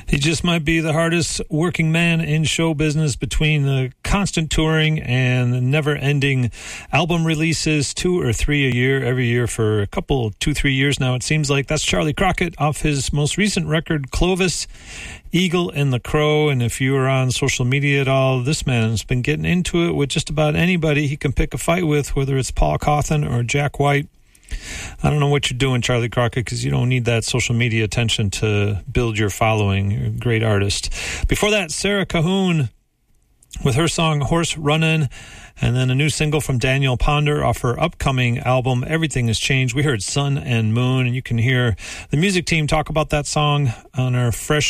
He just might be the hardest working man in show business between the constant touring and the never-ending album releases, 2 or 3 a year, every year for a couple, 2-3 years now, it seems like. That's Charlie Crockett off his most recent record, Clovis, Eagle and the Crow. And if you are on social media at all, this man's been getting into it with just about anybody he can pick a fight with, whether it's Paul Cawthon or Jack White. I don't know what you're doing, Charlie Crockett, because you don't need that social media attention to build your following. You're a great artist. Before that, Sarah Cahoon with her song Horse Runnin', and then a new single from Danielle Ponder off her upcoming album, Everything Has Changed. We heard Sun and Moon, and you can hear the music team talk about that song on our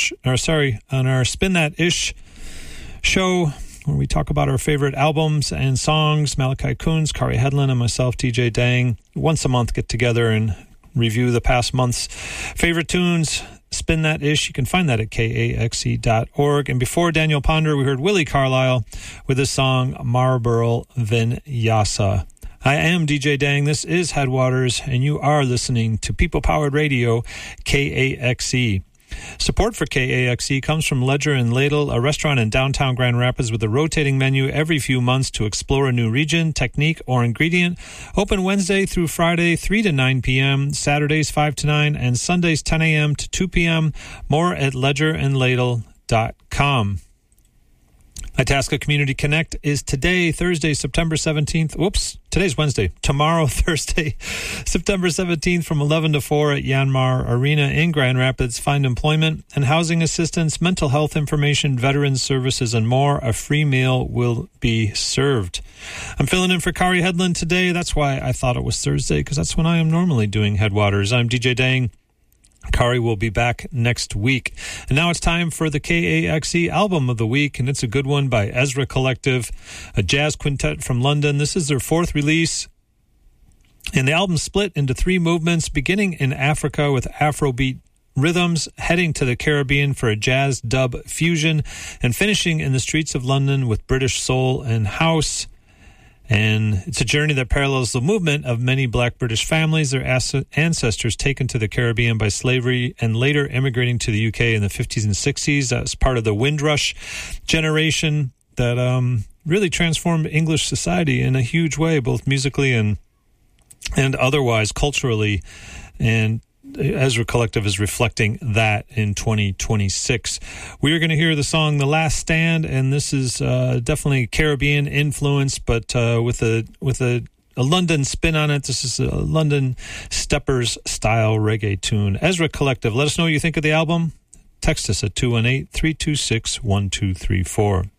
on our Spin That Ish show, where we talk about our favorite albums and songs. Malachi Coons, Kari Hedlund, and myself, DJ Dang, once a month get together and review the past month's favorite tunes. Spin That Ish. You can find that at kaxe.org. And before Daniel Ponder, we heard Willie Carlisle with his song Marlboro Vinyasa. I am DJ Dang. This is Headwaters, and you are listening to People-Powered Radio, KAXE. Support for KAXE comes from Ledger and Ladle, a restaurant in downtown Grand Rapids with a rotating menu every few months to explore a new region, technique, or ingredient. Open Wednesday through Friday, 3 to 9 p.m., Saturdays 5 to 9, and Sundays 10 a.m. to 2 p.m. More at ledgerandladle.com. Itasca Community Connect is today, Thursday, September 17th. Today's Wednesday. Tomorrow, Thursday, September 17th from 11 to 4 at Yanmar Arena in Grand Rapids. Find employment and housing assistance, mental health information, veterans services, and more. A free meal will be served. I'm filling in for Kari Hedlund today. That's why I thought it was Thursday, because that's when I am normally doing Headwaters. I'm DJ Dang. Kari will be back next week. And now it's time for the KAXE Album of the Week, and it's a good one by Ezra Collective, a jazz quintet from London. This is their 4th release, and the album split into 3 movements, beginning in Africa with Afrobeat rhythms, heading to the Caribbean for a jazz dub fusion, and finishing in the streets of London with British soul and house. And it's a journey that parallels the movement of many black British families, their ancestors taken to the Caribbean by slavery and later immigrating to the UK in the 50s and 60s. That was part of the Windrush generation that really transformed English society in a huge way, both musically and otherwise, culturally. And Ezra Collective is reflecting that in 2026. We are going to hear the song The Last Stand, and this is definitely Caribbean influence, but with a London spin on it. This is a London Steppers style reggae tune. Ezra Collective, let us know what you think of the album. Text us at 218-326-1234.